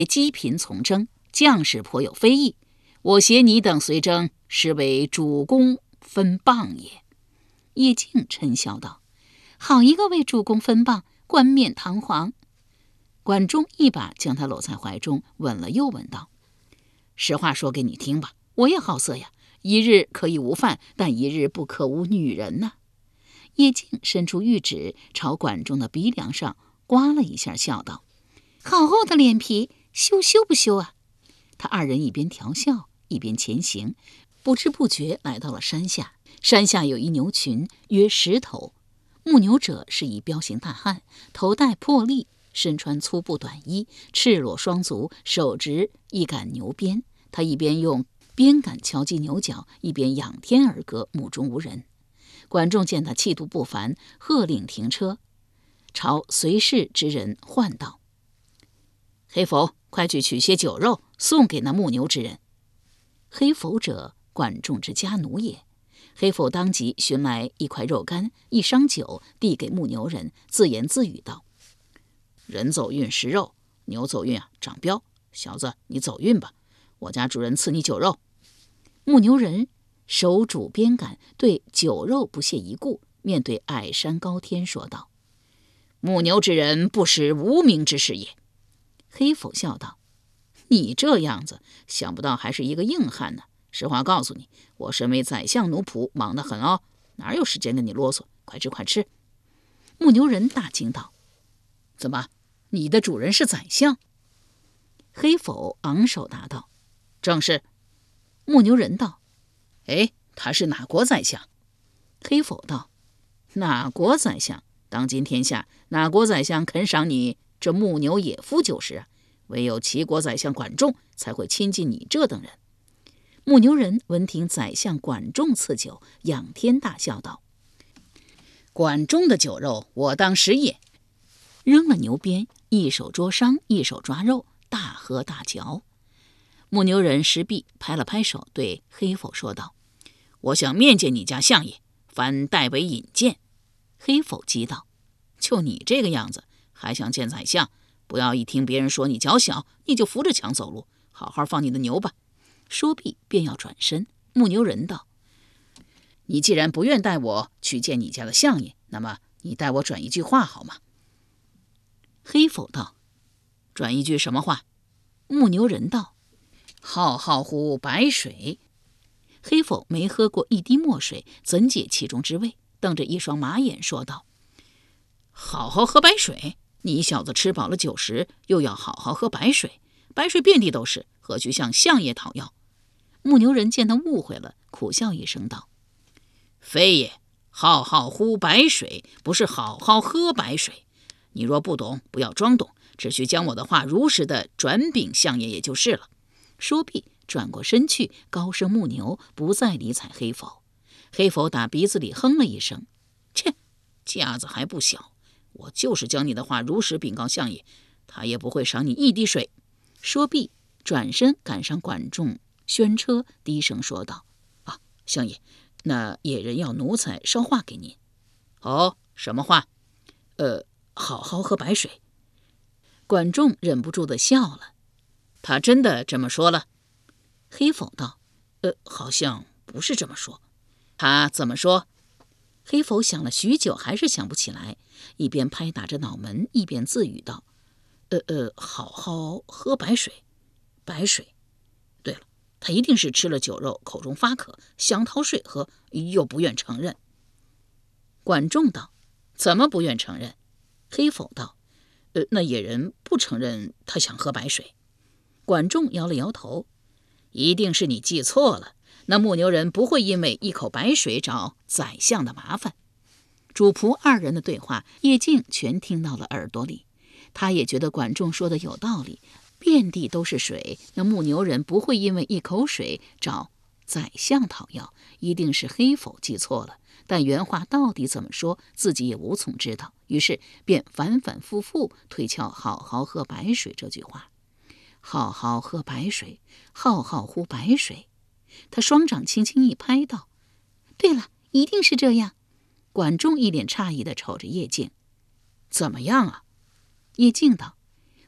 积贫从征，将士颇有非议。我携你等随征，实为主公分谤也。”叶敬嗔笑道：“好一个为主公分谤，冠冕堂皇！”管仲一把将他搂在怀中，吻了又吻道：“实话说给你听吧，我也好色呀，一日可以无饭，但一日不可无女人呐。”叶敬伸出玉指，朝管仲的鼻梁上刮了一下，笑道：“好厚的脸皮，羞不羞啊？”他二人一边调笑，一边前行，不知不觉来到了山下。山下有一牛群，约10头。牧牛者是一彪形大汉，头戴破笠，身穿粗布短衣，赤裸双足，手执一杆牛鞭。他一边用鞭杆敲击牛角，一边仰天而歌，目中无人。管仲见他气度不凡，喝令停车，朝随侍之人唤道：“黑否，快去取些酒肉，送给那牧牛之人。”黑否者，管仲之家奴也。黑否当即寻来一块肉干，一觞酒，递给牧牛人，自言自语道：“人走运食肉，牛走运长膘。小子，你走运吧，我家主人赐你酒肉。”牧牛人手拄鞭杆，对酒肉不屑一顾，面对矮山高天说道：“牧牛之人不识无名之事也。”黑否笑道：“你这样子，想不到还是一个硬汉呢。实话告诉你，我身为宰相奴仆，忙得很哦，哪有时间跟你啰嗦？快吃快吃！”牧牛人大惊道：“怎么，你的主人是宰相？”黑否昂首答道：“正是。”牧牛人道：“他是哪国宰相？”黑否道：“哪国宰相？当今天下哪国宰相肯赏你这牧牛野夫就是啊？唯有齐国宰相管仲才会亲近你这等人。”牧牛人闻听宰相管仲赐酒，仰天大笑道：“管仲的酒肉，我当食也。”扔了牛鞭，一手捉伤，一手抓肉，大喝大嚼。牧牛人石壁拍了拍手，对黑否说道：“我想面见你家相爷，烦代为引荐。”黑否急道：“就你这个样子，还想见宰相？不要一听别人说你脚小，你就扶着墙走路，好好放你的牛吧。”说毕便要转身。牧牛人道：“你既然不愿带我去见你家的相爷，那么你带我转一句话好吗？”黑否道：“转一句什么话？”牧牛人道：“浩浩乎白水。”黑否没喝过一滴墨水，怎解其中之味？瞪着一双马眼说道：“好好喝白水？你小子吃饱了酒食，又要好好喝白水？白水遍地都是，何须向相爷讨要？”牧牛人见他误会了，苦笑一声道：“非也，浩浩乎白水，不是好好喝白水。你若不懂，不要装懂，只需将我的话如实的转禀相爷也就是了。”说毕转过身去，高声牧牛，不再理睬黑否。黑否打鼻子里哼了一声：“切，架子还不小，我就是将你的话如实禀告相爷，他也不会赏你一滴水。”说毕转身赶上管仲宣车，低声说道：“相爷，那野人要奴才捎话给您。”“哦，什么话？”“好好喝白水。”管仲忍不住的笑了。“他真的这么说了？”黑否道：“好像不是这么说。”“他怎么说？”黑否想了许久，还是想不起来，一边拍打着脑门，一边自语道：“好好喝白水，白水。对了，他一定是吃了酒肉，口中发渴，想讨水喝，又不愿承认。”管仲道：“怎么不愿承认？”黑否道：“那野人不承认他想喝白水。”管仲摇了摇头：“一定是你记错了，那牧牛人不会因为一口白水找宰相的麻烦。”主仆二人的对话，叶敬全听到了耳朵里。他也觉得管仲说的有道理，遍地都是水，那牧牛人不会因为一口水找宰相讨要，一定是黑否记错了。但原话到底怎么说，自己也无从知道，于是便反反复复推敲好好喝白水这句话。好好喝白水，浩浩乎白水。他双掌轻轻一拍道：“对了，一定是这样。”管仲一脸诧异地瞅着叶敬：“怎么样啊？”叶敬道：“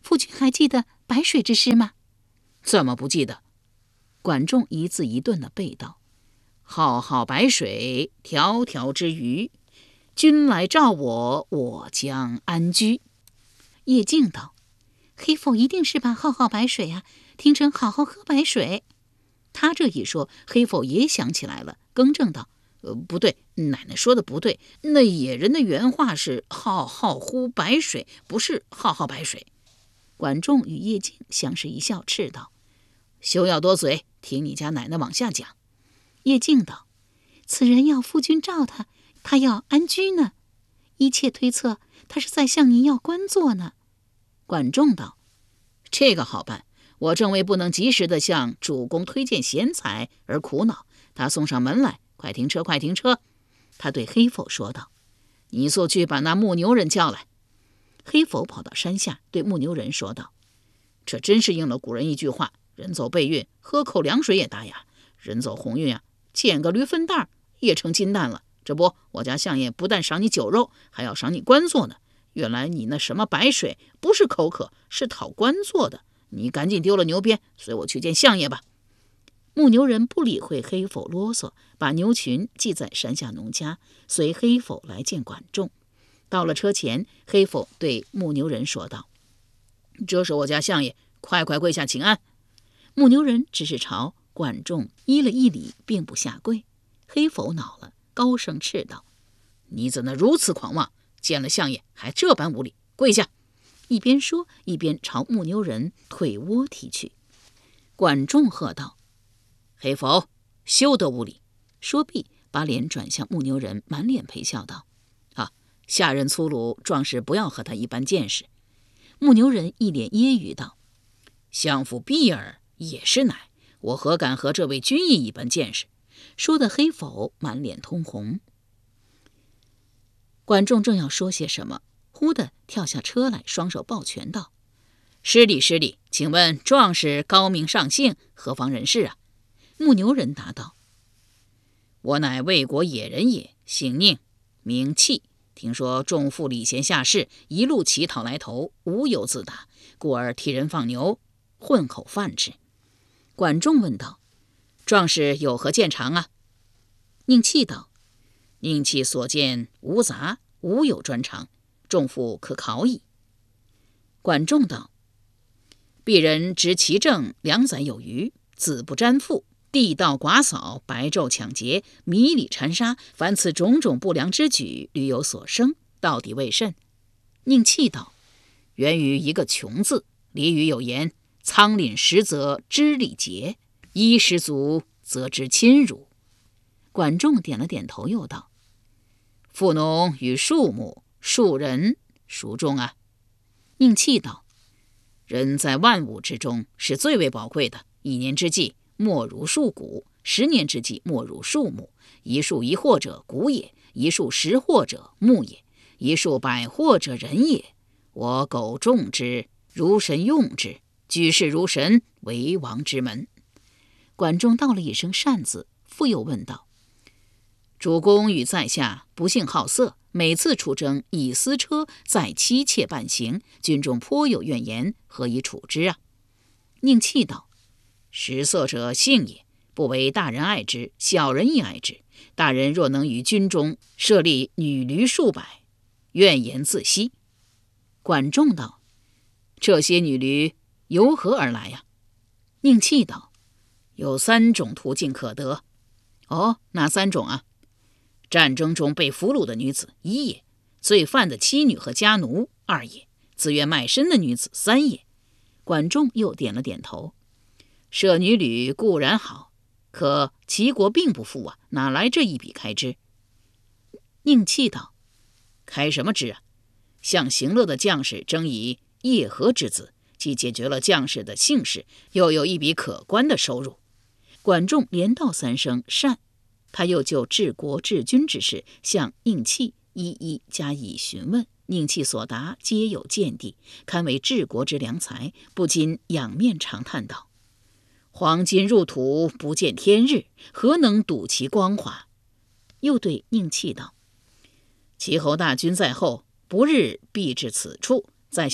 夫君还记得白水之事吗？ 怎么不记得？管仲一字一顿地背道：浩浩白水，迢迢之鱼。君来召我，我将安居。 叶静道：黑否一定是把浩浩白水啊听成好好喝白水。 他这一说，黑否也想起来了，更正道：不对，奶奶说的不对，那野人的原话是浩浩乎白水，不是浩浩白水。管仲与叶静相视一笑，斥道：休要多嘴，听你家奶奶往下讲。 叶静道：此人要夫君召他，他要安居呢，一切推测他是在向您要官做呢。 管仲道：这个好办，我正为不能及时地向主公推荐贤才而苦恼。他送上门来，快停车，快停车。他对黑否说道：你速去把那牧牛人叫来。黑否跑到山下，对牧牛人说道：这真是应了古人一句话，人走背运，喝口凉水也打哑；人走鸿运啊，捡个驴粪蛋也成金蛋了。这不，我家相爷不但赏你酒肉，还要赏你官做呢。原来你那什么白水不是口渴，是讨官做的。你赶紧丢了牛鞭，随我去见相爷吧。牧牛人不理会黑否啰嗦，把牛群系在山下农家，随黑否来见管仲。到了车前，黑否对牧牛人说道：这是我家相爷，快快跪下请安。牧牛人只是朝管仲依了一礼，并不下跪。黑否恼了，高声斥道：你怎能如此狂妄？见了相爷还这般无礼，跪下！一边说，一边朝牧牛人腿窝踢去。管仲喝道：黑否，休得无礼！说毕，把脸转向牧牛人，满脸陪笑道：下人粗鲁，壮士不要和他一般见识。牧牛人一脸揶揄道：相府婢儿也是奶，我何敢和这位君意一般见识？说的黑否满脸通红。管仲正要说些什么，忽地跳下车来，双手抱拳道：失礼失礼，请问壮士高明上姓，何方人士啊？牧牛人答道：我乃魏国野人也，姓宁，名弃。听说众父礼贤下士，一路乞讨来投，无有自打，故而替人放牛，混口饭吃。管仲问道：壮士有何见长啊？宁弃道：宁弃所见无杂，无有专长，众父可考矣。管仲道：鄙人执其政2载有余，子不沾父，地道寡扫，白昼抢劫，迷里缠杀，凡此种种不良之举，屡有所生，到底为甚？宁弃道：源于一个穷字。俚语有言：仓廪实则知礼节，衣食足则知亲辱。管仲点了点头，又道：富农与庶牧，庶人孰重啊？宁弃道：人在万物之中是最为宝贵的，一年之计莫如数谷，10年之计莫如数亩。一树一获者谷也，一树10获者牧也，一树100获者人也。我苟重之，如神用之，举世如神，为王之门。管仲道了一声善字，复又问道：主公与在下不幸好色，每次出征以私车载妻妾伴行，军中颇有怨言，何以处之啊？宁弃道：食色者性也，不为大人爱之，小人亦爱之。大人若能于军中设立女驴数百，怨言自息。管仲道：这些女驴由何而来呀？宁弃道：有3种途径可得。哦，哪3种啊？战争中被俘虏的女子1也，罪犯的妻女和家奴2也，自愿卖身的女子3也。管仲又点了点头。设女旅固然好，可齐国并不富啊，哪来这一笔开支？宁弃道：开什么支啊？向行乐的将士征以叶和之子，既解决了将士的姓氏，又有一笔可观的收入。管仲连道3声善，他又就治国治军之事向宁弃一一加以询问。宁弃所答皆有见地，堪为治国之良才，不禁仰面长叹道：黄金入土，不见天日，何能睹其光华？又对宁弃道：齐侯大军在后，不日必至此处，在下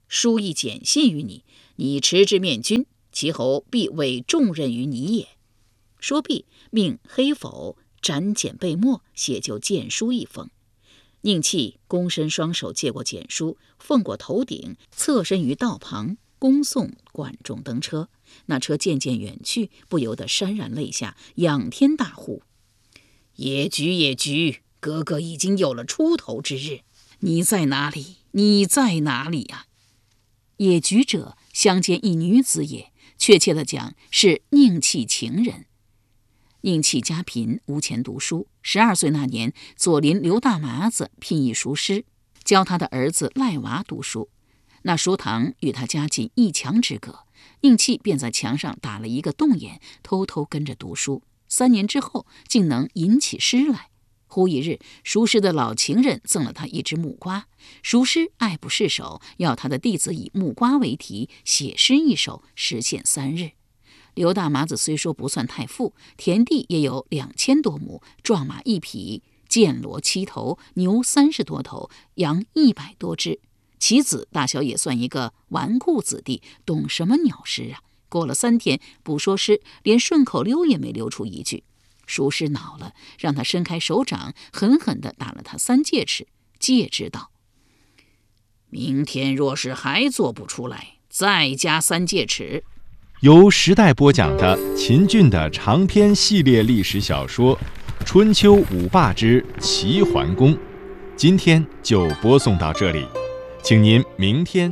书亦简信于你，你持之面君，其后必委重任于你也。”说毕，命黑否斩简备墨，写就荐书一封。宁弃躬身双手接过简书，奉过头顶，侧身于道旁，恭送管仲登车。那车渐渐远去，不由得潸然泪下，仰天大呼：“野菊，野菊，哥哥已经有了出头之日，你在哪里？你在哪里啊？”野菊者，乡间一女子也，确切的讲是宁弃情人。宁弃家贫，无钱读书。12岁那年，左邻刘大麻子聘一塾师，教他的儿子赖娃读书。那书堂与他家近1墙之隔，宁弃便在墙上打了一个洞眼，偷偷跟着读书。3年之后，竟能吟起诗来。忽一日，塾师的老情人赠了他一只木瓜，塾师爱不释手，要他的弟子以木瓜为题写诗一首，时限3日。刘大麻子虽说不算太富，田地也有2000多亩，壮马1匹，涧骡7头，牛30多头，羊100多只。其子大小也算一个纨绔子弟，懂什么鸟诗啊？过了3天，不说诗，连顺口溜也没溜出一句。塾师恼了，让他伸开手掌，狠狠地打了他3戒尺，戒之道：“明天若是还做不出来，再加3戒尺。” 由时代播讲的秦俊的长篇系列历史小说《春秋五霸之齐桓公》，今天就播送到这里，请您明天。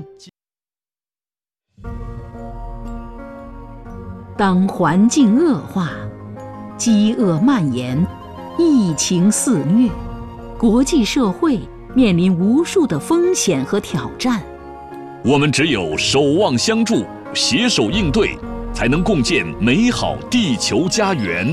当环境恶化，饥饿蔓延，疫情肆虐，国际社会面临无数的风险和挑战。 我们只有守望相助，携手应对，才能共建美好地球家园，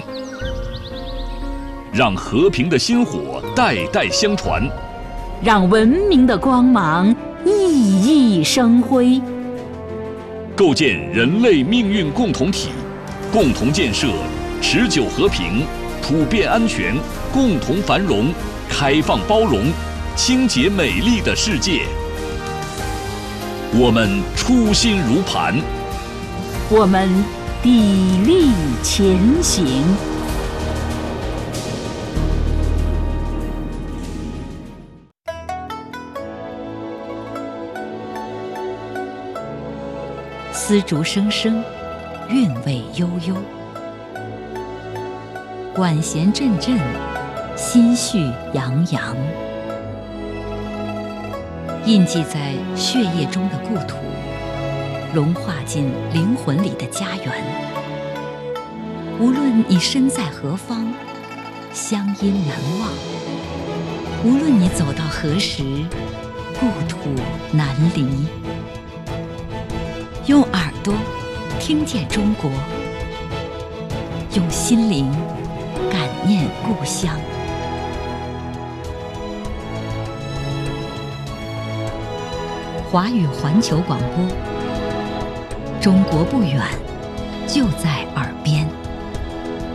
让和平的薪火代代相传， 让文明的光芒熠熠生辉， 构建人类命运共同体，共同建设持久和平、普遍安全、共同繁荣、开放包容、清洁美丽的世界。我们初心如磐， 我们砥砺前行。丝竹声声，韵味悠悠，管弦阵阵，心绪洋洋。印记在血液中的故土，融化进灵魂里的家园。无论你身在何方，乡音难忘；无论你走到何时，故土难离。用耳朵听见中国，用心灵感念故乡。华语环球广播，中国不远，就在